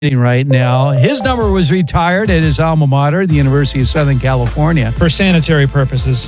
right now. His number was retired at his alma mater, the University of Southern California. For sanitary purposes.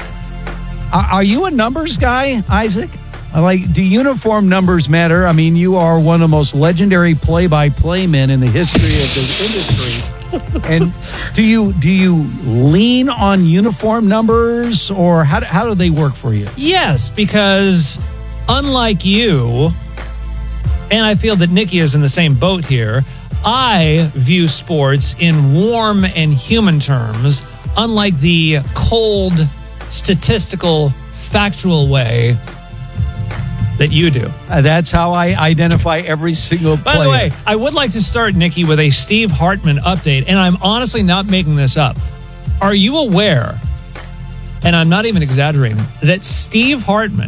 Are you a numbers guy, Isaac? Do uniform numbers matter? I mean, you are one of the most legendary play-by-play men in the history of this industry. And do you lean on uniform numbers, or how do they work for you? Yes, because unlike you, and I feel that Nikki is in the same boat here, I view sports in warm and human terms, unlike the cold, statistical, factual way that you do. That's how I identify every single player. By the way, I would like to start, Nikki, with a Steve Hartman update, and I'm honestly not making this up. Are you aware, and I'm not even exaggerating, that Steve Hartman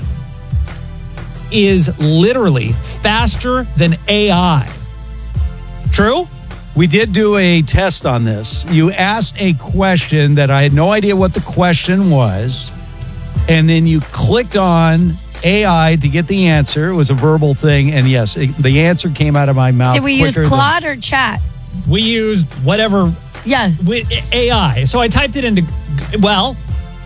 is literally faster than AI? True? We did do a test on this. You asked a question that I had no idea what the question was, and then you clicked on AI to get the answer. It was a verbal thing, and yes, the answer came out of my mouth. Did we use Claude or chat? We used whatever. Yeah. AI. So I typed it into, well.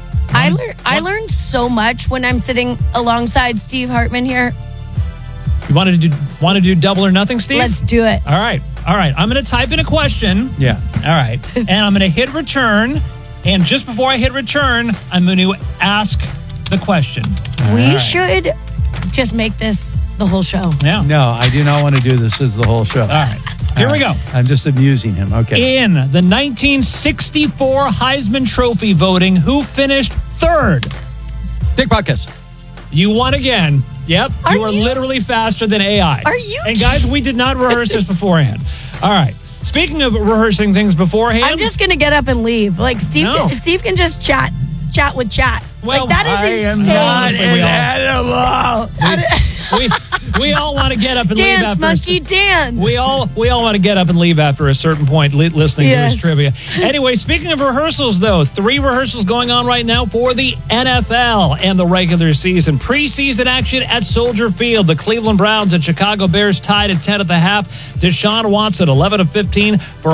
I learned so much when I'm sitting alongside Steve Hartman here. You want to do double or nothing, Steve? Let's do it. All right. I'm going to type in a question. Yeah. All right. And I'm going to hit return. And just before I hit return, I'm going to ask the question. We should just make this the whole show. Yeah. No, I do not want to do this as the whole show. All right. Here we go. I'm just amusing him. Okay. In the 1964 Heisman Trophy voting, who finished third? Dick Butkus. You won again. Yep. You are you literally faster than AI. Are you? And guys, we did not rehearse this beforehand. All right. Speaking of rehearsing things beforehand. I'm just going to get up and leave. Like, Steve, No. Steve can just chat with chat. Well, like, that is insane. We all want to get up and leave Dance, after monkey, dance. We all want to get up and leave after a certain point listening to this trivia. Anyway, speaking of rehearsals, though, 3 rehearsals going on right now for the NFL and the regular season. Preseason action at Soldier Field. The Cleveland Browns and Chicago Bears tied at 10 at the half. Deshaun Watson, 11 of 15 for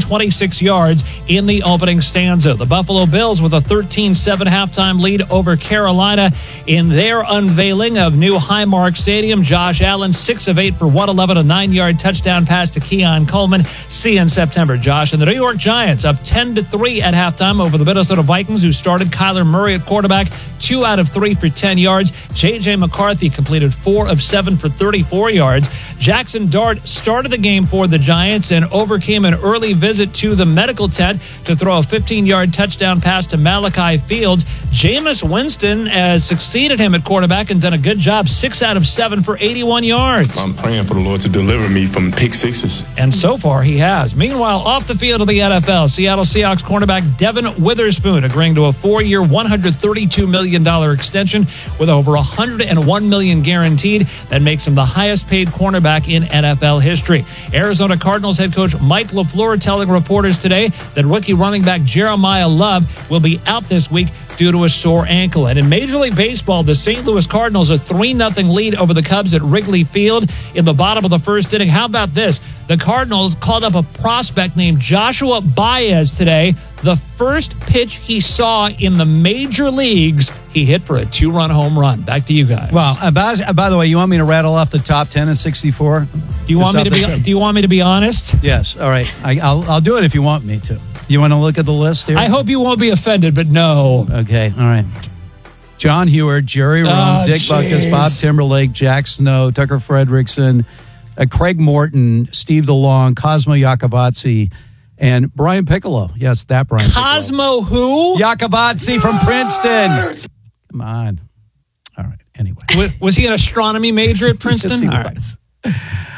126 yards in the opening stanza. The Buffalo Bills with a 13-7 halftime lead over Carolina in their unveiling of new Highmark Stadium. Josh Allen, 6 of 8 for 111, a 9-yard touchdown pass to Keon Coleman. See you in September, Josh. And the New York Giants up 10-3 at halftime over the Minnesota Vikings, who started Kyler Murray at quarterback, 2 out of 3 for 10 yards. J.J. McCarthy completed 4 of 7 for 34 yards. Jackson Dart started the game for the Giants and overcame an early visit to the medical tent to throw a 15-yard touchdown pass to Malachi Fields. Jameis Winston has succeeded him at quarterback and done a good job, 6 out of 7 for 81 yards. I'm praying for the Lord to deliver me from pick sixes. And so far, he has. Meanwhile, off the field of the NFL, Seattle Seahawks cornerback Devin Witherspoon agreeing to a 4-year, $132 million extension with over $101 million guaranteed. That makes him the highest-paid cornerback in NFL history. Arizona Cardinals head coach Mike LaFleur telling reporters today that rookie running back Jeremiah Love will be out this week due to a sore ankle. And in Major League Baseball, the St. Louis Cardinals a 3-0 lead over the Cubs at Wrigley Field in the bottom of the first inning. How about this? The Cardinals called up a prospect named Joshua Baez today. The first pitch he saw in the major leagues, he hit for a 2-run home run. Back to you guys. Well, by the way, you want me to rattle off the top 10 in 64? Do you want me to be honest? Yes. All right. I'll do it if you want me to. You want to look at the list here? I hope you won't be offended, but no. Okay. All right. John Heward, Jerry Rome, Dick Butkus, Bob Timberlake, Jack Snow, Tucker Fredrickson, Craig Morton, Steve DeLong, Cosmo Iacovazzi, and Brian Piccolo. Yes, that Brian Cosmo who? Iacovazzi from Princeton. Come on. All right. Anyway. Was he an astronomy major at Princeton? Yes, he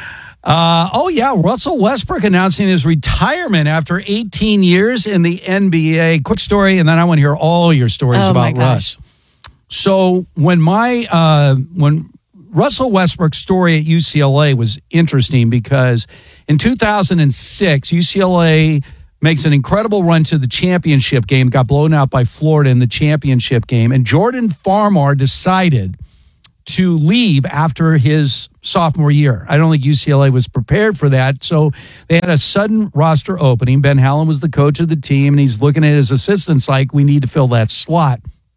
was. Russell Westbrook announcing his retirement after 18 years in the NBA. Quick story, and then I want to hear all your stories about Russ. So when Russell Westbrook's story at UCLA was interesting because in 2006, UCLA makes an incredible run to the championship game, got blown out by Florida in the championship game, and Jordan Farmar decided to leave after his sophomore year. I don't think UCLA was prepared for that. So they had a sudden roster opening. Ben Howland was the coach of the team, and he's looking at his assistants like, we need to fill that slot.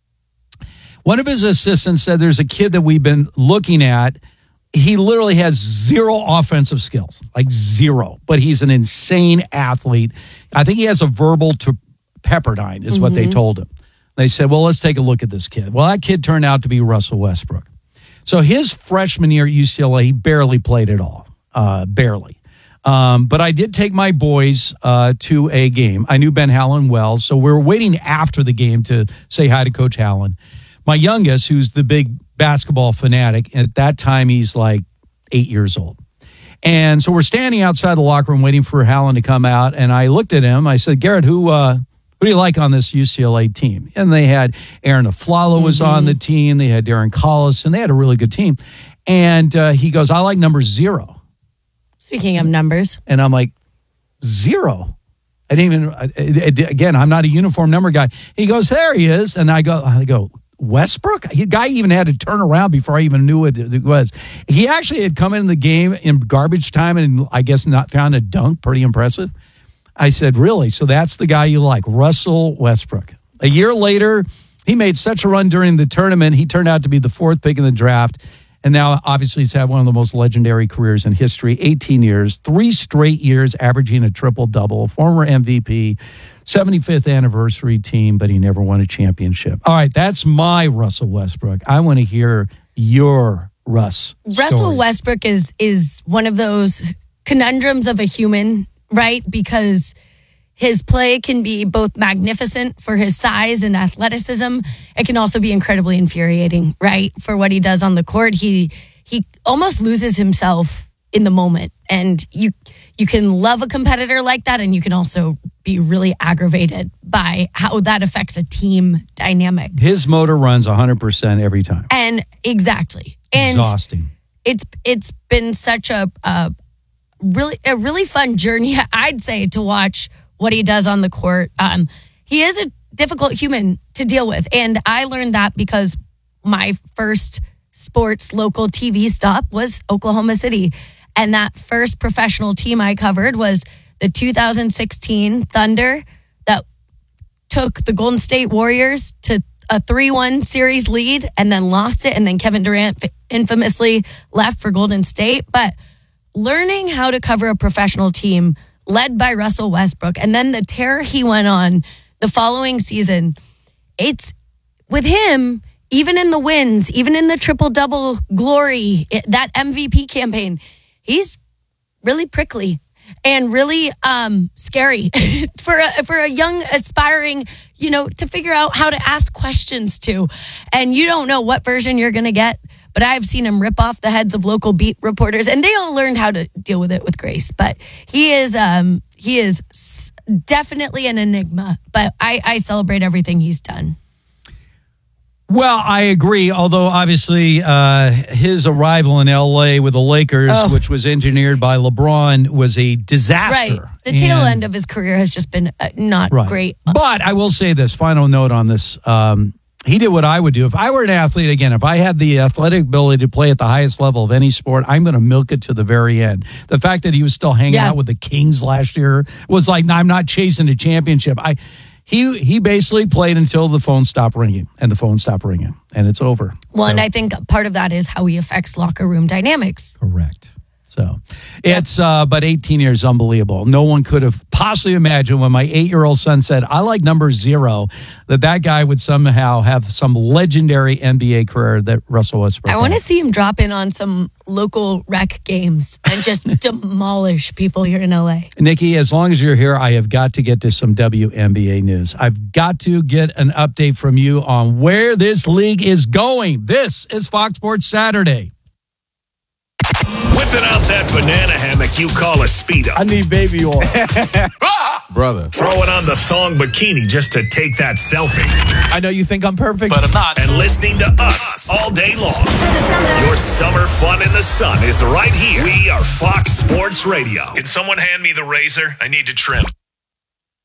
One of his assistants said, there's a kid that we've been looking at. He literally has zero offensive skills, like zero, but he's an insane athlete. I think he has a verbal to Pepperdine is what they told him. They said, well, let's take a look at this kid. Well, that kid turned out to be Russell Westbrook. So his freshman year at UCLA, he barely played at all, barely. But I did take my boys to a game. I knew Ben Howland well, so we were waiting after the game to say hi to Coach Howland. My youngest, who's the big basketball fanatic, at that time he's like 8 years old. And so we're standing outside the locker room waiting for Howland to come out, and I looked at him. I said, Garrett, who do you like on this UCLA team? And they had Aaron Aflalo was on the team. They had Darren Collis, and they had a really good team. And he goes, I like number 0. Speaking of numbers. And I'm like, 0? I didn't even, again, I'm not a uniform number guy. He goes, there he is. And I go, Westbrook? The guy even had to turn around before I even knew what it was. He actually had come in the game in garbage time and I guess not found a dunk. Pretty impressive. I said, really? So that's the guy you like, Russell Westbrook. A year later, he made such a run during the tournament. He turned out to be the 4th pick in the draft. And now, obviously, he's had one of the most legendary careers in history, 18 years, 3 straight years, averaging a triple-double, former MVP, 75th anniversary team, but he never won a championship. All right, that's my Russell Westbrook. I want to hear your Russ Russell story. Westbrook is one of those conundrums of a human, right? Because his play can be both magnificent for his size and athleticism. It can also be incredibly infuriating, right? For what he does on the court. He almost loses himself in the moment. And you can love a competitor like that, and you can also be really aggravated by how that affects a team dynamic. His motor runs 100% every time. And exactly. And exhausting. It's been such a really fun journey, I'd say, to watch what he does on the court. He is a difficult human to deal with. And I learned that because my first sports local TV stop was Oklahoma City. And that first professional team I covered was the 2016 Thunder that took the Golden State Warriors to a 3-1 series lead and then lost it. And then Kevin Durant infamously left for Golden State. But learning how to cover a professional team led by Russell Westbrook, and then the tear he went on the following season, it's with him, even in the wins, even in the triple-double glory, that MVP campaign, he's really prickly and really scary for a young, aspiring, to figure out how to ask questions to. And you don't know what version you're going to get. But I've seen him rip off the heads of local beat reporters, and they all learned how to deal with it with grace. But he is definitely an enigma. But I celebrate everything he's done. Well, I agree, although obviously his arrival in L.A. with the Lakers, which was engineered by LeBron, was a disaster. Right. The tail end of his career has just been not great. But I will say this, final note on this. He did what I would do. If I were an athlete, again, if I had the athletic ability to play at the highest level of any sport, I'm going to milk it to the very end. The fact that he was still hanging out with the Kings last year was like, I'm not chasing a championship. He basically played until the phone stopped ringing, and it's over. Well, and I think part of that is how he affects locker room dynamics. Correct. So it's, but 18 years, unbelievable. No one could have possibly imagined when my 8-year-old son said, I like number 0, that guy would somehow have some legendary NBA career that Russell Westbrook I want to see him drop in on some local rec games and just demolish people here in LA. Nikki, as long as you're here, I have got to get to some WNBA news. I've got to get an update from you on where this league is going. This is Fox Sports Saturday. Whipping out that banana hammock you call a Speedo. I need baby oil. Brother. Throwing on the thong bikini just to take that selfie. I know you think I'm perfect, but I'm not. And listening to us all day long. Your summer fun in the sun is right here. We are Fox Sports Radio. Can someone hand me the razor? I need to trim.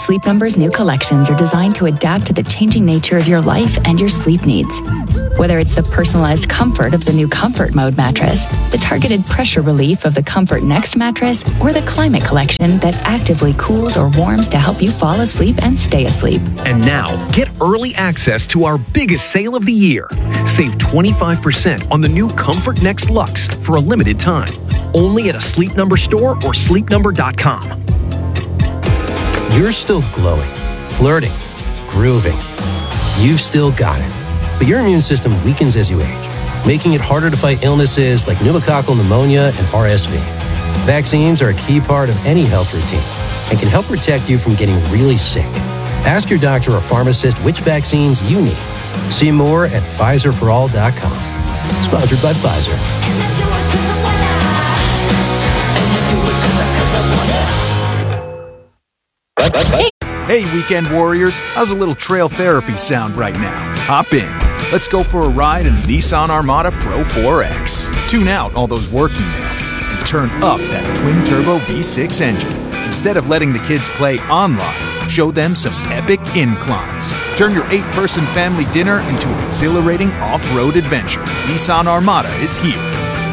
Sleep Number's new collections are designed to adapt to the changing nature of your life and your sleep needs. Whether it's the personalized comfort of the new Comfort Mode mattress, the targeted pressure relief of the Comfort Next mattress, or the Climate Collection that actively cools or warms to help you fall asleep and stay asleep. And now, get early access to our biggest sale of the year. Save 25% on the new Comfort Next Luxe for a limited time. Only at a Sleep Number store or sleepnumber.com. You're still glowing, flirting, grooving. You've still got it. But your immune system weakens as you age, making it harder to fight illnesses like pneumococcal pneumonia and RSV. Vaccines are a key part of any health routine and can help protect you from getting really sick. Ask your doctor or pharmacist which vaccines you need. See more at PfizerForAll.com. Sponsored by Pfizer. Hey, weekend warriors, how's a little trail therapy sound right now? Hop in. Let's go for a ride in the Nissan Armada Pro 4X. Tune out all those work emails and turn up that twin-turbo V6 engine. Instead of letting the kids play online, show them some epic inclines. Turn your 8-person family dinner into an exhilarating off-road adventure. Nissan Armada is here.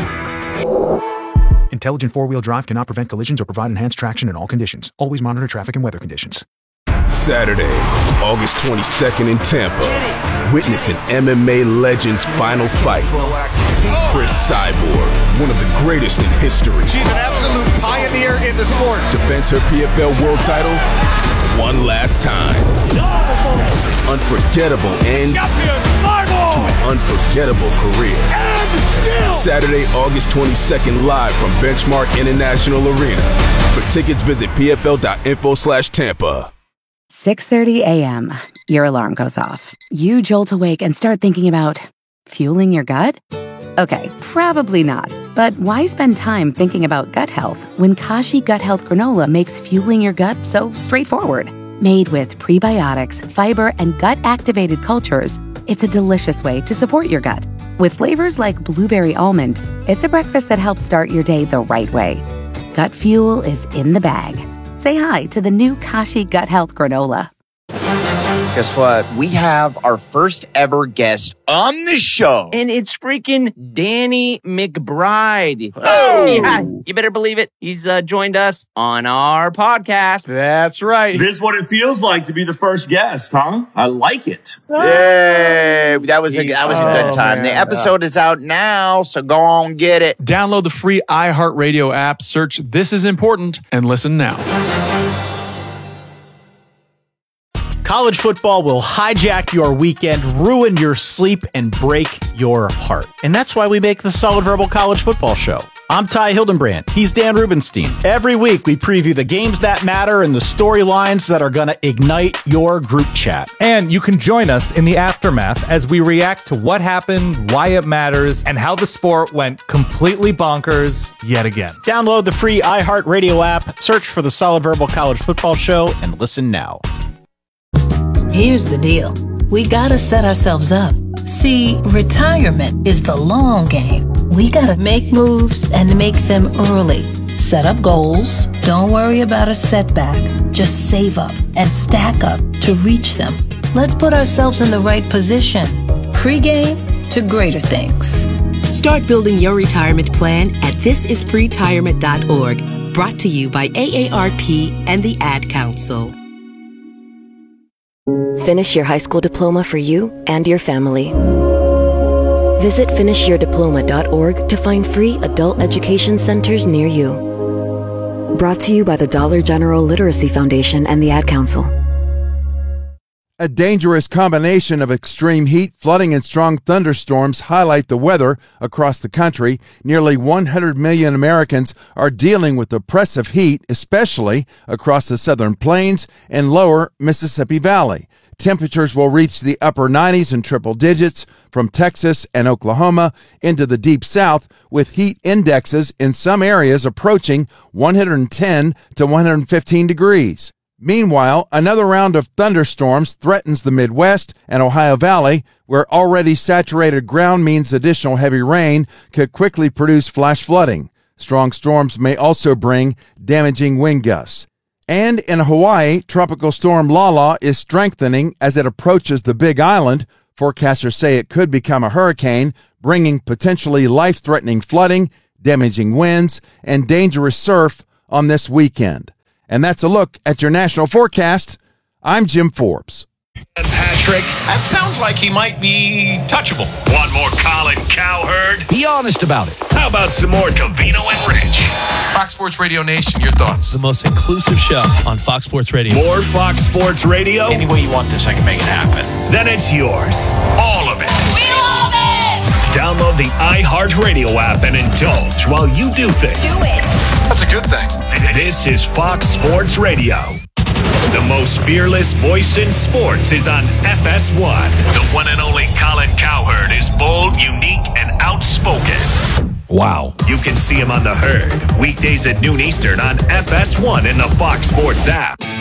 Intelligent four-wheel drive cannot prevent collisions or provide enhanced traction in all conditions. Always monitor traffic and weather conditions. Saturday, August 22nd in Tampa. Witness an MMA legend's final fight. Chris Cyborg, one of the greatest in history. She's an absolute pioneer in the sport. Defends her PFL world title one last time. Unforgettable end to an unforgettable career. Saturday, August 22nd, live from Benchmark International Arena. For tickets, visit pfl.info/Tampa. 6:30 a.m. Your alarm goes off. You jolt awake and start thinking about fueling your gut? Okay, probably not. But why spend time thinking about gut health when Kashi Gut Health Granola makes fueling your gut so straightforward? Made with prebiotics, fiber, and gut-activated cultures, it's a delicious way to support your gut. With flavors like blueberry almond, it's a breakfast that helps start your day the right way. Gut fuel is in the bag. Say hi to the new Kashi Gut Health Granola. Guess what? We have our first ever guest on the show. And it's freaking Danny McBride. Oh! Yeah, you better believe it. He's joined us on our podcast. That's right. This is what it feels like to be the first guest, huh? I like it. Yay! That was a good time. Man. The episode is out now, so go on get it. Download the free iHeartRadio app, search This Is Important, and listen now. College football will hijack your weekend, ruin your sleep, and break your heart. And that's why we make the Solid Verbal College Football Show. I'm Ty Hildenbrand. He's Dan Rubenstein. Every week, we preview the games that matter and the storylines that are going to ignite your group chat. And you can join us in the aftermath as we react to what happened, why it matters, and how the sport went completely bonkers yet again. Download the free iHeartRadio app, search for the Solid Verbal College Football Show, and listen now. Here's the deal. We gotta set ourselves up. See, retirement is the long game. We gotta make moves and make them early. Set up goals. Don't worry about a setback. Just save up and stack up to reach them. Let's put ourselves in the right position. Pre-game to greater things. Start building your retirement plan at thisispretirement.org. Brought to you by AARP and the Ad Council. Finish your high school diploma for you and your family. Visit finishyourdiploma.org to find free adult education centers near you. Brought to you by the Dollar General Literacy Foundation and the Ad Council. A dangerous combination of extreme heat, flooding, and strong thunderstorms highlight the weather across the country. Nearly 100 million Americans are dealing with oppressive heat, especially across the southern plains and lower Mississippi Valley. Temperatures will reach the upper 90s and triple digits from Texas and Oklahoma into the deep south, with heat indexes in some areas approaching 110 to 115 degrees. Meanwhile, another round of thunderstorms threatens the Midwest and Ohio Valley, where already saturated ground means additional heavy rain could quickly produce flash flooding. Strong storms may also bring damaging wind gusts. And in Hawaii, Tropical Storm Lala is strengthening as it approaches the Big Island. Forecasters say it could become a hurricane, bringing potentially life-threatening flooding, damaging winds, and dangerous surf on this weekend. And that's a look at your national forecast. I'm Jim Forbes. Patrick, that sounds like he might be touchable. Want more Colin Cowherd? Be honest about it. How about some more Covino and Rich? Fox Sports Radio Nation, your thoughts? The most inclusive show on Fox Sports Radio. More Fox Sports Radio? Any way you want this, I can make it happen. Then it's yours. All of it. We love it! Download the iHeartRadio app and indulge while you do things. Do it. That's a good thing. This is Fox Sports Radio. The most fearless voice in sports is on FS1. The one and only Colin Cowherd is bold, unique, and outspoken. Wow. You can see him on The Herd, weekdays at noon Eastern on FS1 in the Fox Sports app.